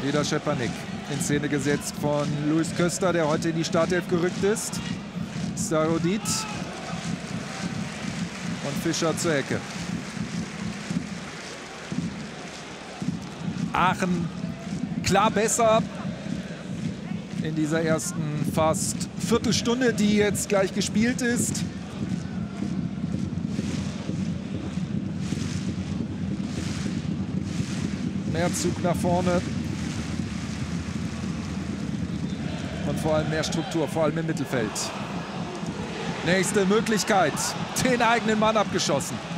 Wieder Schepanik. In Szene gesetzt von Luis Köster, der heute in die Startelf gerückt ist. Starodit. Und Fischer zur Ecke. Aachen klar besser in dieser ersten fast Viertelstunde, die jetzt gleich gespielt ist. Mehr Zug nach vorne. Und vor allem mehr Struktur, vor allem im Mittelfeld. Nächste Möglichkeit. Den eigenen Mann abgeschossen.